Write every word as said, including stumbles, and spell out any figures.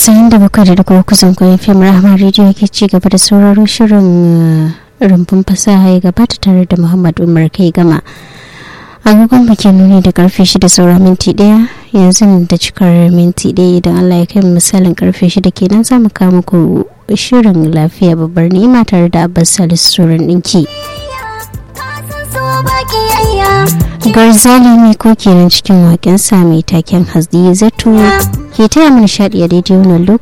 casa'in da bakwai da daga kusan kwayan fim rahama rediyo ke ci gaba da sauraro shirin rumbun fasaha ya gabata tare da Muhammad Umar kai gama. Agogon bakin nuni da karfe shida saura minti daya, yanzu da cikar minti daya idan Allah ya kai misalin karfe shida kenan za mu kawo muku shirin lafiya babbar ni'ima tare da Abbas Salisu Suran dinki. Garzali mai ko kenan cikin waƙensa mai taken Hasdi Zato ke taya mana shaɗi a daidai wannan lokaci.